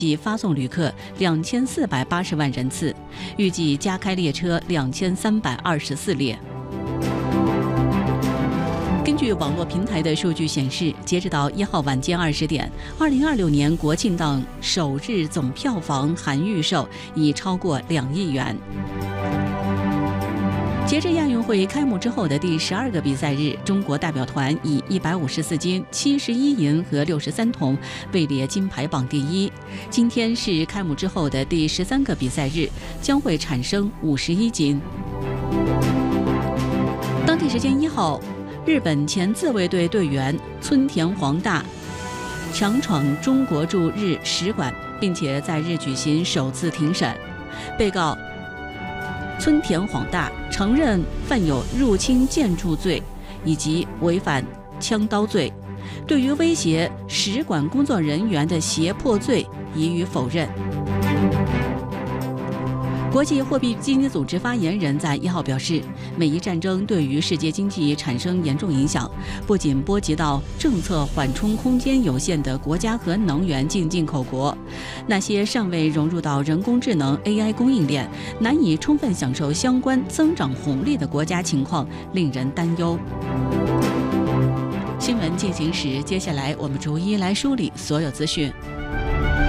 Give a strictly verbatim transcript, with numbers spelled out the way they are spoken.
计发送旅客两千四百八十万人次，预计加开列车两千三百二十四列。根据网络平台的数据显示，截止到一号晚间二十点，二零二六年国庆档首日总票房含预售已超过两亿元。截至亚运会开幕之后的第十二个比赛日，中国代表团以一百五十四金、七十一银和六十三铜位列金牌榜第一。今天是开幕之后的第十三个比赛日，将会产生五十一金。当地时间一号，日本前自卫队队员村田皇大强闯中国驻日使馆，并且在日举行首次庭审。被告村田皇大承认犯有入侵建筑罪以及违反枪刀罪，对于威胁使馆工作人员的胁迫罪予以否认。国际货币基金组织发言人在一号表示，美伊战争对于世界经济产生严重影响，不仅波及到政策缓冲空间有限的国家和能源净进口国，那些尚未融入到人工智能 A I 供应链，难以充分享受相关增长红利的国家情况令人担忧。新闻进行时，接下来我们逐一来梳理所有资讯。